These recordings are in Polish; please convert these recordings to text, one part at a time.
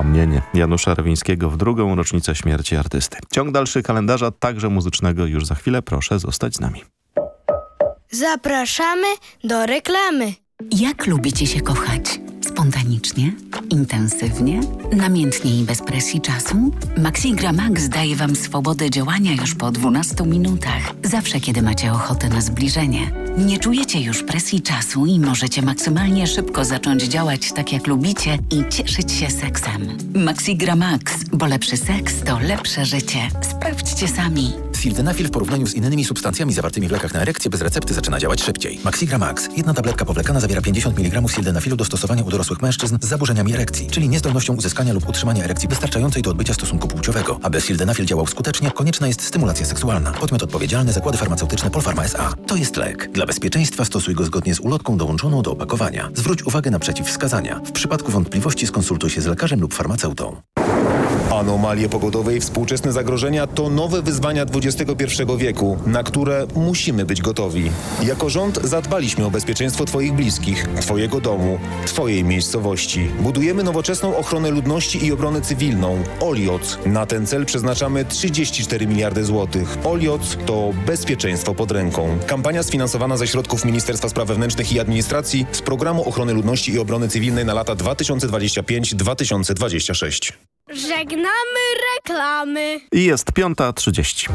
upomnienie Janusza Rewińskiego w drugą rocznicę śmierci artysty. Ciąg dalszy kalendarza, także muzycznego, już za chwilę. Proszę zostać z nami. Zapraszamy do reklamy. Jak lubicie się kochać? Spontanicznie? Intensywnie? Namiętnie i bez presji czasu? Maxigra Max daje Wam swobodę działania już po 12 minutach. Zawsze, kiedy macie ochotę na zbliżenie. Nie czujecie już presji czasu i możecie maksymalnie szybko zacząć działać tak, jak lubicie i cieszyć się seksem. Maxigra Max, bo lepszy seks to lepsze życie. Sprawdźcie sami. Sildenafil w porównaniu z innymi substancjami zawartymi w lekach na erekcję bez recepty zaczyna działać szybciej. Maxigra Max. Jedna tabletka powlekana zawiera 50 mg sildenafilu do stosowania u dorosłych mężczyzn z zaburzeniami erekcji, czyli niezdolnością uzyskania lub utrzymania erekcji wystarczającej do odbycia stosunku płciowego. Aby sildenafil działał skutecznie, konieczna jest stymulacja seksualna. Podmiot odpowiedzialny: Zakłady Farmaceutyczne Polpharma S.A. To jest lek. Dla bezpieczeństwa stosuj go zgodnie z ulotką dołączoną do opakowania. Zwróć uwagę na przeciwwskazania. W przypadku wątpliwości skonsultuj się z lekarzem lub farmaceutą. Anomalie pogodowe i współczesne zagrożenia to nowe wyzwania XXI wieku, na które musimy być gotowi. Jako rząd zadbaliśmy o bezpieczeństwo Twoich bliskich, Twojego domu, Twojej miejscowości. Budujemy nowoczesną ochronę ludności i obronę cywilną. OLIOC. Na ten cel przeznaczamy 34 miliardy złotych. OLIOC to bezpieczeństwo pod ręką. Kampania sfinansowana ze środków Ministerstwa Spraw Wewnętrznych i Administracji z Programu Ochrony Ludności i Obrony Cywilnej na lata 2025-2026. Żegnamy reklamy. I jest 5:30.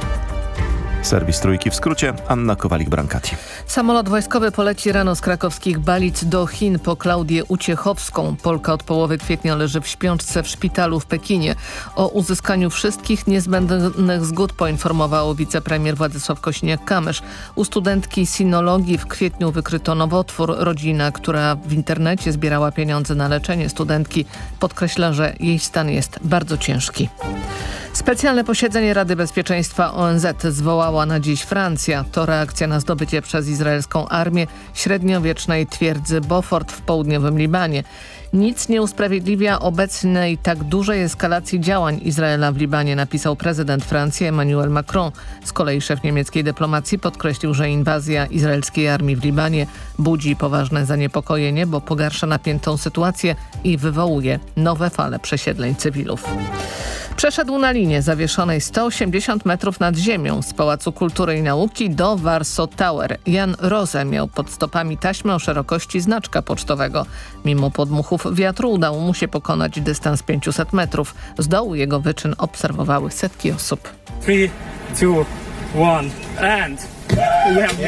Serwis Trójki w skrócie. Anna Kowalik-Brankati. Samolot wojskowy poleci rano z krakowskich Balic do Chin po Klaudię Uciechowską. Polka od połowy kwietnia leży w śpiączce w szpitalu w Pekinie. O uzyskaniu wszystkich niezbędnych zgód poinformował wicepremier Władysław Kosiniak-Kamysz. U studentki sinologii w kwietniu wykryto nowotwór. Rodzina, która w internecie zbierała pieniądze na leczenie studentki, podkreśla, że jej stan jest bardzo ciężki. Specjalne posiedzenie Rady Bezpieczeństwa ONZ zwołała na dziś Francja. To reakcja na zdobycie przez izraelską armię średniowiecznej twierdzy Beaufort w południowym Libanie. Nic nie usprawiedliwia obecnej tak dużej eskalacji działań Izraela w Libanie, napisał prezydent Francji Emmanuel Macron. Z kolei szef niemieckiej dyplomacji podkreślił, że inwazja izraelskiej armii w Libanie budzi poważne zaniepokojenie, bo pogarsza napiętą sytuację i wywołuje nowe fale przesiedleń cywilów. Przeszedł na linię zawieszonej 180 metrów nad ziemią z Pałacu Kultury i Nauki do Warsaw Tower. Jan Rose miał pod stopami taśmę o szerokości znaczka pocztowego. Mimo podmuchów wiatru udało mu się pokonać dystans 500 metrów. Z dołu jego wyczyn obserwowały setki osób. 3, 2, 1 and...